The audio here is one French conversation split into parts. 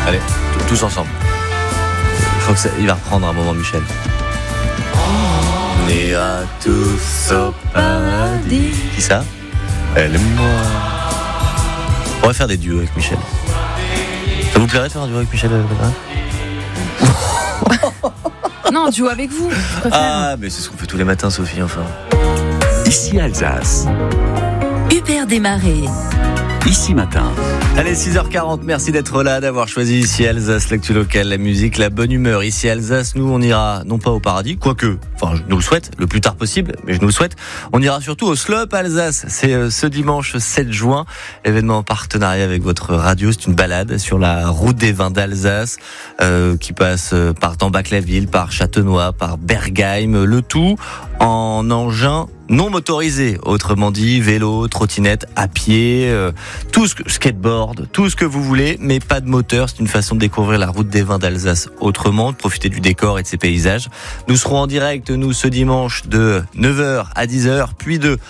Allez, tous ensemble. Je crois qu'il va reprendre un moment, Michel. On ira tous au paradis. Qui ça? Elle et moi. On va faire des duos avec Michel. Ça vous plairait de faire un duo avec Michel? Non, un duo avec vous, je préfère. Ah, mais c'est ce qu'on fait tous les matins, Sophie, enfin. Ici Alsace. Hubert Desmarais. Ici Matin. Allez, 6h40, merci d'être là, d'avoir choisi Ici Alsace, l'actu locale, la musique, la bonne humeur. Ici Alsace, nous on ira non pas au paradis, quoique, enfin je nous le souhaite, le plus tard possible, mais je nous le souhaite. On ira surtout au Slope Alsace, c'est ce dimanche 7 juin, événement en partenariat avec votre radio. C'est une balade sur la route des vins d'Alsace, qui passe par Tambach-la-Ville, par Châtenois, par Bergheim, le tout en engin non motorisé, autrement dit vélo, trottinette, à pied, tout ce que, skateboard, tout ce que vous voulez, mais pas de moteur. C'est une façon de découvrir la route des vins d'Alsace autrement, de profiter du décor et de ses paysages. Nous serons en direct, nous, ce dimanche de 9h à 10h, puis de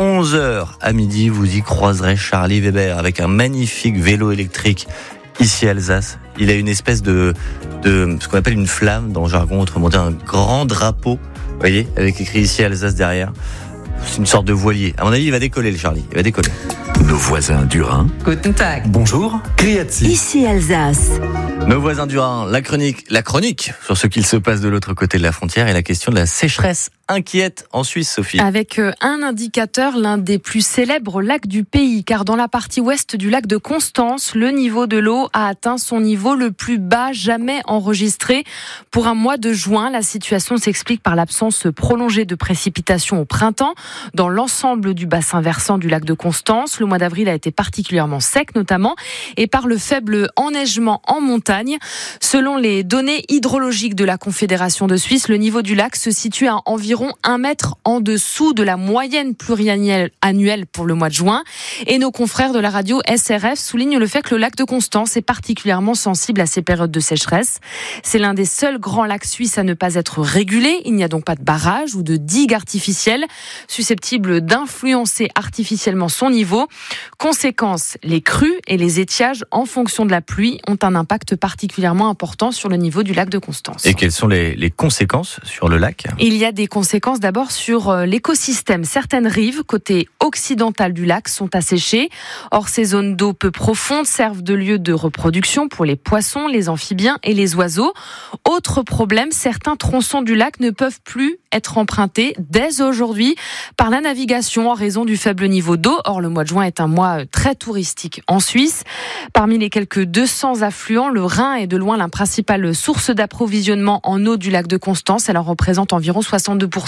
11h à midi. Vous y croiserez Charlie Weber avec un magnifique vélo électrique ici à Alsace. Il a une espèce de ce qu'on appelle une flamme dans le jargon, autrement dit un grand drapeau, vous voyez, avec écrit ici Alsace derrière. C'est une sorte de voilier. À mon avis, il va décoller, le Charlie. Il va décoller. Nos voisins du Rhin. Guten Tag. Bonjour. Grüezi. Ici Alsace. Nos voisins du Rhin, la chronique sur ce qu'il se passe de l'autre côté de la frontière et la question de la sécheresse inquiète en Suisse, Sophie. Avec un indicateur, l'un des plus célèbres lacs du pays, car dans la partie ouest du lac de Constance, le niveau de l'eau a atteint son niveau le plus bas jamais enregistré pour un mois de juin. La situation s'explique par l'absence prolongée de précipitations au printemps dans l'ensemble du bassin versant du lac de Constance. Le mois d'avril a été particulièrement sec notamment, et par le faible enneigement en montagne. Selon les données hydrologiques de la Confédération de Suisse, le niveau du lac se situe à environ 1 mètre en dessous de la moyenne pluriannuelle pour le mois de juin. Et nos confrères de la radio SRF soulignent le fait que le lac de Constance est particulièrement sensible à ces périodes de sécheresse. C'est l'un des seuls grands lacs suisses à ne pas être régulé. Il n'y a donc pas de barrage ou de digue artificielle susceptible d'influencer artificiellement son niveau. Conséquence, les crues et les étiages en fonction de la pluie ont un impact particulièrement important sur le niveau du lac de Constance. Et quelles sont les conséquences sur le lac ? Il y a des conséquences d'abord sur l'écosystème. Certaines rives, côté occidental du lac, sont asséchées. Or, ces zones d'eau peu profondes servent de lieu de reproduction pour les poissons, les amphibiens et les oiseaux. Autre problème, certains tronçons du lac ne peuvent plus être empruntés dès aujourd'hui par la navigation en raison du faible niveau d'eau. Or, le mois de juin est un mois très touristique en Suisse. Parmi les quelques 200 affluents, le Rhin est de loin la principale source d'approvisionnement en eau du lac de Constance. Elle en représente environ 62%.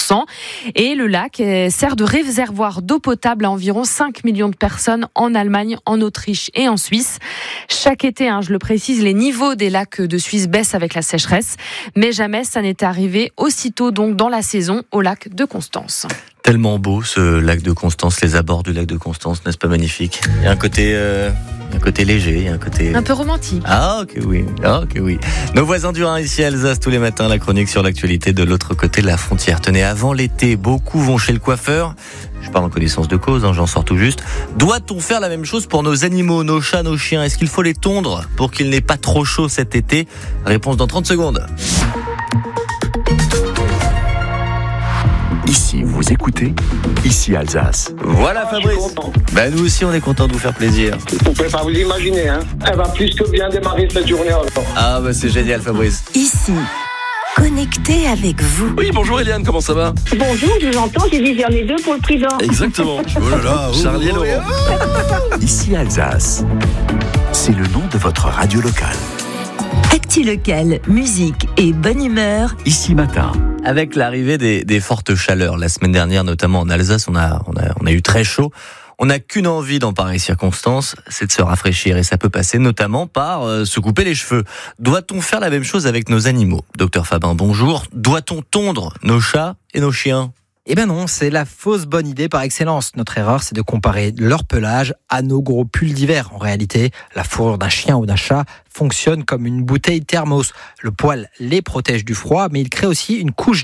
Et le lac sert de réservoir d'eau potable à environ 5 millions de personnes en Allemagne, en Autriche et en Suisse. Chaque été, je le précise, les niveaux des lacs de Suisse baissent avec la sécheresse. Mais jamais ça n'était arrivé aussitôt donc dans la saison au lac de Constance. Tellement beau ce lac de Constance, les abords du lac de Constance, n'est-ce pas magnifique ? Il y a un côté léger, il y a un côté... Un peu romantique. Ah ok oui. Nos voisins du Rhin ici à Alsace, tous les matins, la chronique sur l'actualité de l'autre côté de la frontière. Tenez, avant l'été, beaucoup vont chez le coiffeur. Je parle en connaissance de cause, j'en sors tout juste. Doit-on faire la même chose pour nos animaux, nos chats, nos chiens ? Est-ce qu'il faut les tondre pour qu'il n'ait pas trop chaud cet été ? Réponse dans 30 secondes. Ici, vous écoutez Ici Alsace. Voilà Fabrice. Nous aussi on est content de vous faire plaisir. Vous pouvez pas vous imaginer, Elle va plus que bien démarrer cette journée alors. Ah c'est génial Fabrice. Ici, connecté avec vous. Oui, bonjour Eliane, comment ça va ? Bonjour, je vous entends, j'ai dit j'en ai 2 pour le prix d'un. Exactement. Oh là là, Charlie et Laurent. Ici Alsace. C'est le nom de votre radio locale. Actu locale, musique et bonne humeur. Ici Matin. Avec l'arrivée des fortes chaleurs, la semaine dernière notamment en Alsace, on a eu très chaud. On n'a qu'une envie dans pareilles circonstances, c'est de se rafraîchir et ça peut passer notamment par se couper les cheveux. Doit-on faire la même chose avec nos animaux ? Docteur Fabin, bonjour. Doit-on tondre nos chats et nos chiens ? Eh ben non, c'est la fausse bonne idée par excellence. Notre erreur, c'est de comparer leur pelage à nos gros pulls d'hiver. En réalité, la fourrure d'un chien ou d'un chat fonctionne comme une bouteille thermos. Le poil les protège du froid, mais il crée aussi une couche d'air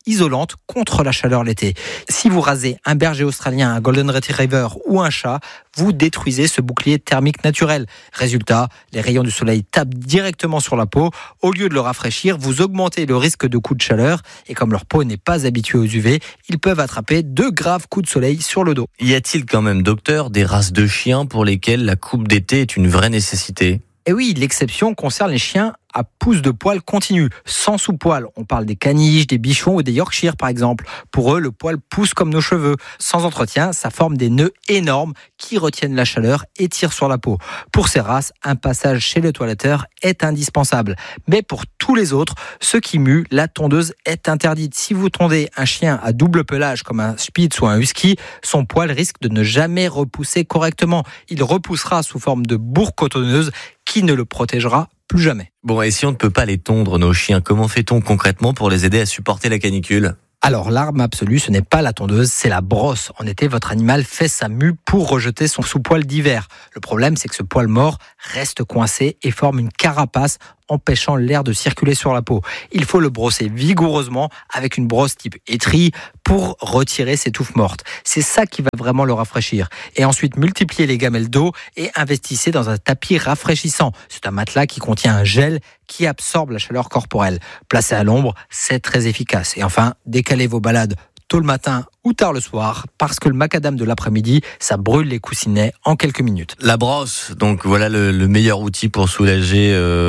isolante contre la chaleur l'été. Si vous rasez un berger australien, un golden retriever ou un chat, vous détruisez ce bouclier thermique naturel. Résultat, les rayons du soleil tapent directement sur la peau. Au lieu de le rafraîchir, vous augmentez le risque de coups de chaleur. Et comme leur peau n'est pas habituée aux UV, ils peuvent attraper de graves coups de soleil sur le dos. Y a-t-il quand même, docteur, des races de chiens pour lesquelles la coupe d'été est une vraie nécessité ? Et oui, l'exception concerne les chiens à pouce de poil continu, sans sous-poil. On parle des caniches, des bichons ou des Yorkshire par exemple. Pour eux, le poil pousse comme nos cheveux. Sans entretien, ça forme des nœuds énormes qui retiennent la chaleur et tirent sur la peau. Pour ces races, un passage chez le toiletteur est indispensable. Mais pour tous les autres, ceux qui muent, la tondeuse est interdite. Si vous tondez un chien à double pelage comme un Spitz ou un Husky, son poil risque de ne jamais repousser correctement. Il repoussera sous forme de bourre cotonneuse qui ne le protégera plus jamais. Bon, et si on ne peut pas les tondre, nos chiens, comment fait-on concrètement pour les aider à supporter la canicule ? Alors, l'arme absolue, ce n'est pas la tondeuse, c'est la brosse. En été, votre animal fait sa mue pour rejeter son sous-poil d'hiver. Le problème, c'est que ce poil mort reste coincé et forme une carapace empêchant l'air de circuler sur la peau. Il faut le brosser vigoureusement avec une brosse type étrie pour retirer ces touffes mortes. C'est ça qui va vraiment le rafraîchir. Et ensuite, multipliez les gamelles d'eau et investissez dans un tapis rafraîchissant. C'est un matelas qui contient un gel qui absorbe la chaleur corporelle. Placé à l'ombre, c'est très efficace. Et enfin, décalez vos balades tôt le matin ou tard le soir, parce que le macadam de l'après-midi, ça brûle les coussinets en quelques minutes. La brosse, donc voilà le meilleur outil pour soulager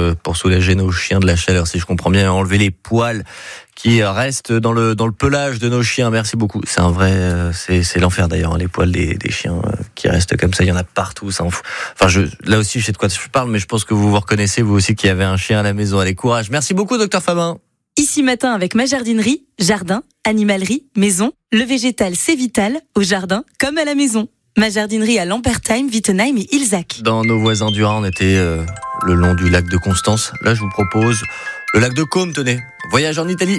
nos chiens de la chaleur, si je comprends bien, enlever les poils qui restent dans le pelage de nos chiens. Merci beaucoup. C'est un vrai, c'est l'enfer d'ailleurs, hein, les poils des chiens qui restent comme ça, il y en a partout. Ça en fout. Enfin, là aussi, je sais de quoi je parle, mais je pense que vous vous reconnaissez, vous aussi, qui avez un chien à la maison. Allez, courage. Merci beaucoup, docteur Fabin. Ici Matin avec ma jardinerie, jardin, animalerie, maison. Le végétal, c'est vital, au jardin comme à la maison. Ma jardinerie à Lampertheim, Wittenheim et Ilzac. Dans nos voisins du Rhin, on était le long du lac de Constance. Là, je vous propose le lac de Côme, tenez. Voyage en Italie.